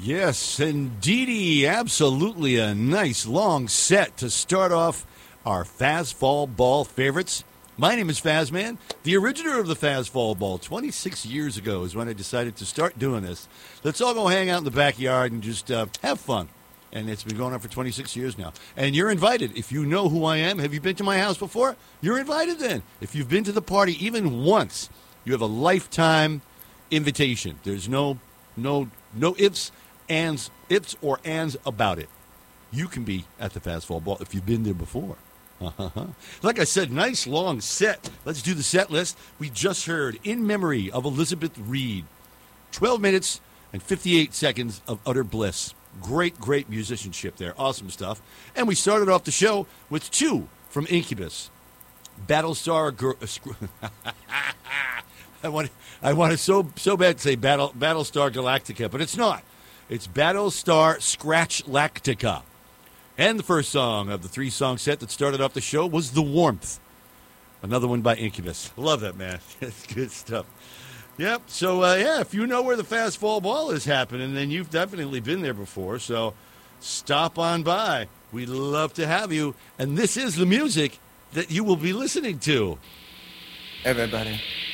Yes, indeedy. Absolutely a nice long set to start off our Fazfall Ball favorites. My name is Fazman, the originator of the Fazfall Ball. 26 years ago is when I decided to start doing this. Let's all go hang out in the backyard and just have fun. And it's been going on for 26 years now. And you're invited. If you know who I am, have you been to my house before? You're invited then. If you've been to the party even once, you have a lifetime invitation. There's no ifs or ands about it. You can be at the Fazfall Ball if you've been there before. Like I said, nice long set. Let's do the set list. We just heard In Memory of Elizabeth Reed. 12 minutes and 58 seconds of utter bliss. Great musicianship there. Awesome stuff. And we started off the show with two from Incubus. Battlestar... I want to so bad to say Battlestar Galactica, but it's not. It's Battlestar Scratchlactica. And the first song of the three-song set that started off the show was The Warmth. Another one by Incubus. Love that, man. It's good stuff. Yep. So, if you know where the Fazfall Ball is happening, then you've definitely been there before. So stop on by. We'd love to have you. And this is the music that you will be listening to. Everybody.